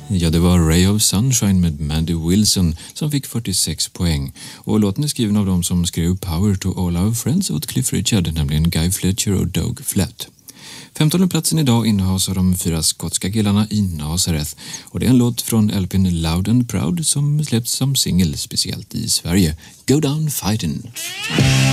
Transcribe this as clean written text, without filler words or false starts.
Ja, det var Ray of Sunshine med Mandy Wilson som fick 46 poäng. Och låten är skriven av dem som skrev Power to All Our Friends åt Cliff Richard, nämligen Guy Fletcher och Doug Flatt. 15:e platsen idag innehas av de 4 skotska killarna i Nazareth. Och det är en låt från LP:n Loud and Proud som släppts som singel speciellt i Sverige. Go Down Fightin'!